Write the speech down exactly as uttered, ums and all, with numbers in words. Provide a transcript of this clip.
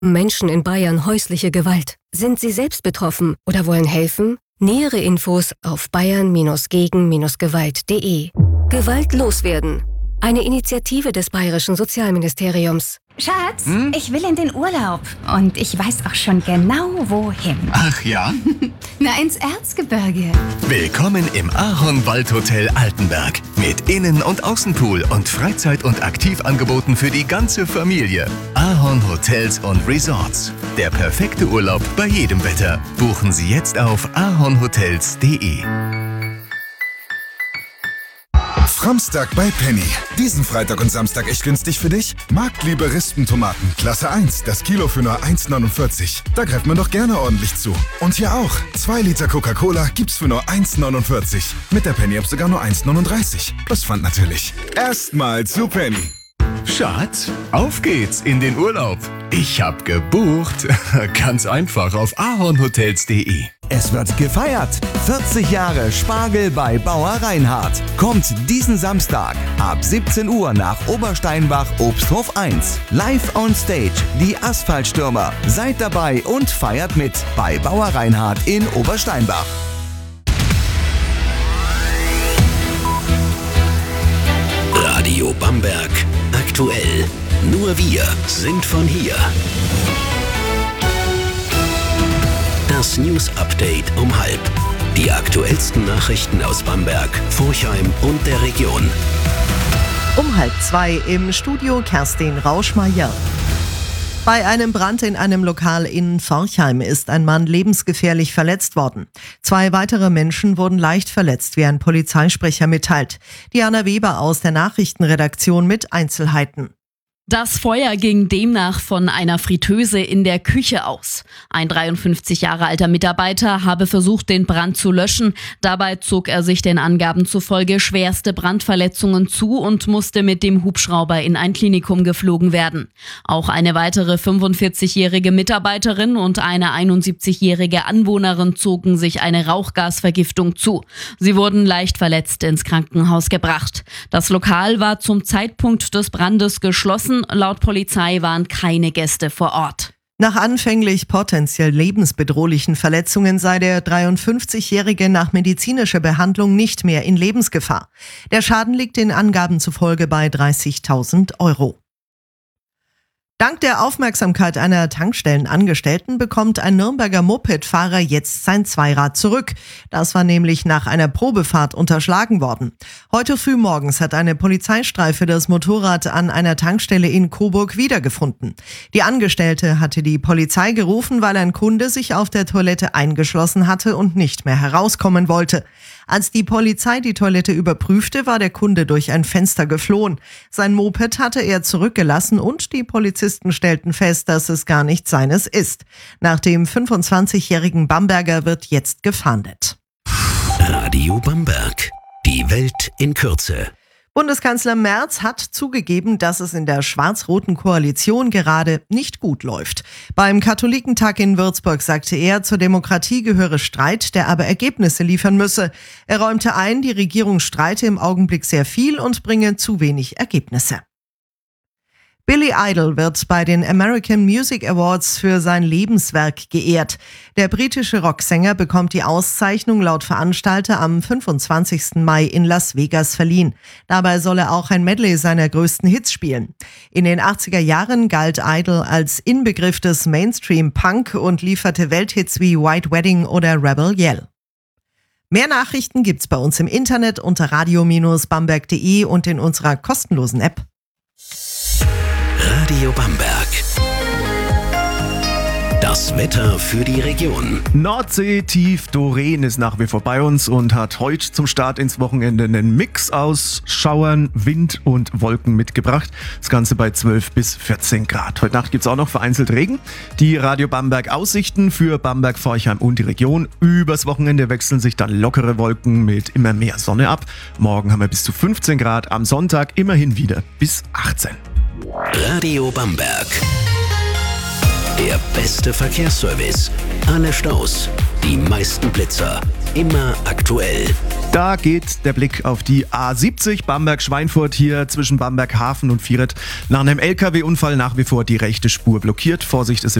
Menschen in Bayern häusliche Gewalt. Sind Sie selbst betroffen oder wollen helfen? Nähere Infos auf bayern gegen gewalt punkt de. Gewalt loswerden. Eine Initiative des Bayerischen Sozialministeriums. Schatz, hm? ich will in den Urlaub. Und ich weiß auch schon genau, wohin. Ach ja? Na, ins Erzgebirge. Willkommen im Ahornwaldhotel Altenberg. Mit Innen- und Außenpool und Freizeit- und Aktivangeboten für die ganze Familie. Ahorn Hotels und Resorts. Der perfekte Urlaub bei jedem Wetter. Buchen Sie jetzt auf ahornhotels punkt de. Framstag bei Penny. Diesen Freitag und Samstag echt günstig für dich? Marktliebe Rispentomaten, Klasse eins, das Kilo für nur eins neunundvierzig. Da greift man doch gerne ordentlich zu. Und hier auch. zwei Liter Coca-Cola gibt's für nur eins neunundvierzig. Mit der Penny-App sogar nur eins neununddreißig. Plus Pfand natürlich. Erstmal zu Penny. Schatz, auf geht's in den Urlaub. Ich hab gebucht. Ganz einfach auf ahornhotels punkt de. Es wird gefeiert. vierzig Jahre Spargel bei Bauer Reinhardt. Kommt diesen Samstag ab siebzehn Uhr nach Obersteinbach Obsthof eins. Live on Stage, die Asphaltstürmer. Seid dabei und feiert mit bei Bauer Reinhardt in Obersteinbach. Radio Bamberg. Aktuell. Nur wir sind von hier. Das News Update um halb. Die aktuellsten Nachrichten aus Bamberg, Forchheim und der Region. Um halb zwei im Studio Kerstin Rauschmeier. Bei einem Brand in einem Lokal in Forchheim ist ein Mann lebensgefährlich verletzt worden. Zwei weitere Menschen wurden leicht verletzt, wie ein Polizeisprecher mitteilt. Diana Weber aus der Nachrichtenredaktion mit Einzelheiten. Das Feuer ging demnach von einer Fritteuse in der Küche aus. Ein dreiundfünfzig Jahre alter Mitarbeiter habe versucht, den Brand zu löschen. Dabei zog er sich den Angaben zufolge schwerste Brandverletzungen zu und musste mit dem Hubschrauber in ein Klinikum geflogen werden. Auch eine weitere fünfundvierzigjährige Mitarbeiterin und eine einundsiebzigjährige Anwohnerin zogen sich eine Rauchgasvergiftung zu. Sie wurden leicht verletzt ins Krankenhaus gebracht. Das Lokal war zum Zeitpunkt des Brandes geschlossen. Laut Polizei waren keine Gäste vor Ort. Nach anfänglich potenziell lebensbedrohlichen Verletzungen sei der dreiundfünfzigjährige nach medizinischer Behandlung nicht mehr in Lebensgefahr. Der Schaden liegt den Angaben zufolge bei dreißigtausend Euro. Dank der Aufmerksamkeit einer Tankstellenangestellten bekommt ein Nürnberger Mopedfahrer jetzt sein Zweirad zurück. Das war nämlich nach einer Probefahrt unterschlagen worden. Heute früh morgens hat eine Polizeistreife das Motorrad an einer Tankstelle in Coburg wiedergefunden. Die Angestellte hatte die Polizei gerufen, weil ein Kunde sich auf der Toilette eingeschlossen hatte und nicht mehr herauskommen wollte. Als die Polizei die Toilette überprüfte, war der Kunde durch ein Fenster geflohen. Sein Moped hatte er zurückgelassen und die Polizisten stellten fest, dass es gar nicht seines ist. Nach dem fünfundzwanzigjährigen Bamberger wird jetzt gefahndet. Radio Bamberg. Die Welt in Kürze. Bundeskanzler Merz hat zugegeben, dass es in der schwarz-roten Koalition gerade nicht gut läuft. Beim Katholikentag in Würzburg sagte er, zur Demokratie gehöre Streit, der aber Ergebnisse liefern müsse. Er räumte ein, die Regierung streite im Augenblick sehr viel und bringe zu wenig Ergebnisse. Billy Idol wird bei den American Music Awards für sein Lebenswerk geehrt. Der britische Rocksänger bekommt die Auszeichnung laut Veranstalter am fünfundzwanzigsten Mai in Las Vegas verliehen. Dabei soll er auch ein Medley seiner größten Hits spielen. In den achtziger Jahren galt Idol als Inbegriff des Mainstream-Punk und lieferte Welthits wie White Wedding oder Rebel Yell. Mehr Nachrichten gibt's bei uns im Internet unter radio Bindestrich bamberg punkt de und in unserer kostenlosen App. Radio Bamberg. Das Wetter für die Region. Nordsee-Tief Doreen ist nach wie vor bei uns und hat heute zum Start ins Wochenende einen Mix aus Schauern, Wind und Wolken mitgebracht. Das Ganze bei zwölf bis vierzehn Grad. Heute Nacht gibt es auch noch vereinzelt Regen. Die Radio Bamberg Aussichten für Bamberg, Forchheim und die Region. Übers Wochenende wechseln sich dann lockere Wolken mit immer mehr Sonne ab. Morgen haben wir bis zu fünfzehn Grad, am Sonntag immerhin wieder bis achtzehn. Radio Bamberg. Der beste Verkehrsservice. Alle Staus Die meisten Blitzer. Immer aktuell. Da geht der Blick auf die A siebzig Bamberg-Schweinfurt hier zwischen Bamberg Hafen und Vieret. Nach einem L K W-Unfall nach wie vor die rechte Spur blockiert. Vorsicht ist